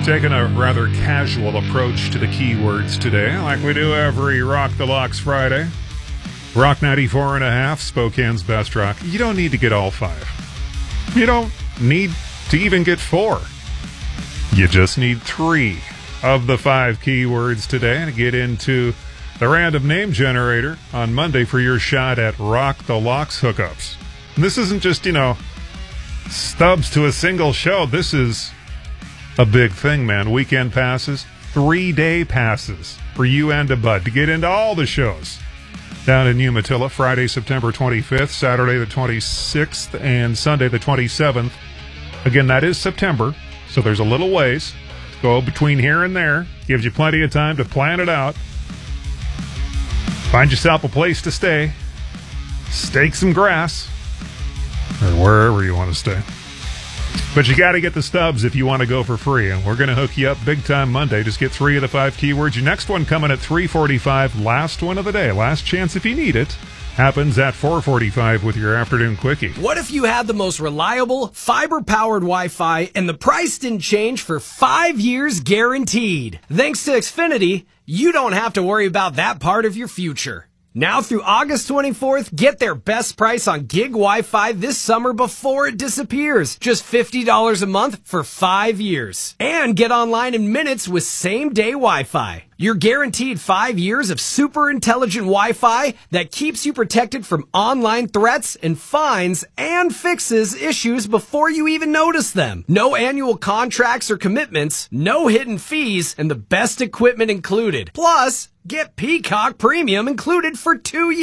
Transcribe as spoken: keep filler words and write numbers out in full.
Taking a rather casual approach to the keywords today, like we do every Rock the Locks Friday. Rock ninety-four and a half, Spokane's best rock. You don't need to get all five. You don't need to even get four. You just need three of the five keywords today to get into the random name generator on Monday for your shot at Rock the Locks hookups. And this isn't just, you know, stubs to a single show. This is a big thing, man. Weekend passes, three-day passes for you and a bud to get into all the shows down in Umatilla, Friday, September twenty-fifth, Saturday the twenty-sixth, and Sunday the twenty-seventh. Again, that is September, so there's a little ways to go between here and there. Gives you plenty of time to plan it out. Find yourself a place to stay. Stake some grass, or wherever you want to stay. But you got to get the stubs if you want to go for free, and we're going to hook you up big time Monday. Just get three of the five keywords. Your next one coming at three forty-five, last one of the day. Last chance if you need it. Happens at four forty-five with your afternoon quickie. What if you had the most reliable, fiber-powered Wi-Fi and the price didn't change for five years guaranteed? Thanks to Xfinity, you don't have to worry about that part of your future. Now through August twenty-fourth, get their best price on gig Wi-Fi this summer before it disappears. Just fifty dollars a month for five years. And get online in minutes with same-day Wi-Fi. You're guaranteed five years of super intelligent Wi-Fi that keeps you protected from online threats and fines and fixes issues before you even notice them. No annual contracts or commitments, no hidden fees, and the best equipment included. Plus, get Peacock Premium included for two years.